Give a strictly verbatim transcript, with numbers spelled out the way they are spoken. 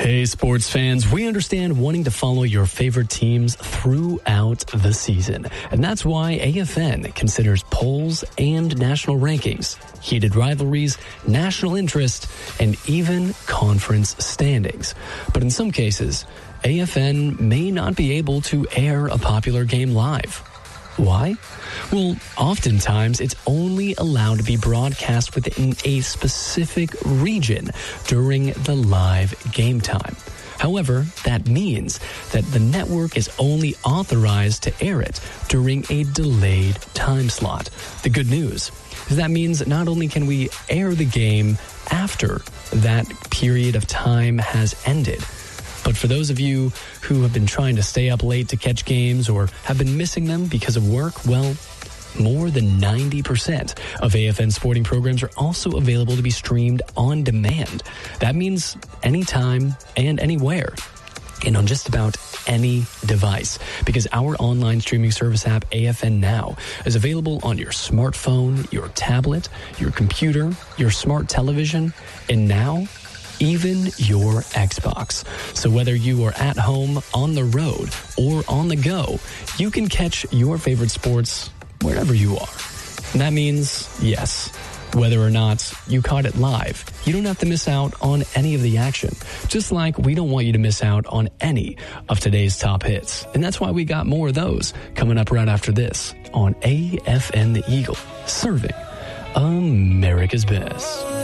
Hey, sports fans, we understand wanting to follow your favorite teams throughout the season. And that's why A F N considers polls and national rankings, heated rivalries, national interest, and even conference standings. But in some cases, A F N may not be able to air a popular game live. Why? Well, oftentimes it's only allowed to be broadcast within a specific region during the live game time. However, that means that the network is only authorized to air it during a delayed time slot. The good news is that means not only can we air the game after that period of time has ended, but for those of you who have been trying to stay up late to catch games or have been missing them because of work, well, more than ninety percent of A F N sporting programs are also available to be streamed on demand. That means anytime and anywhere, and on just about any device, because our online streaming service app, A F N Now, is available on your smartphone, your tablet, your computer, your smart television, and now even your Xbox. So whether you are at home, on the road, or on the go, you can catch your favorite sports wherever you are. And that means, yes, whether or not you caught it live, you don't have to miss out on any of the action. Just like we don't want you to miss out on any of today's top hits. And that's why we got more of those coming up right after this on A F N The Eagle, serving America's best.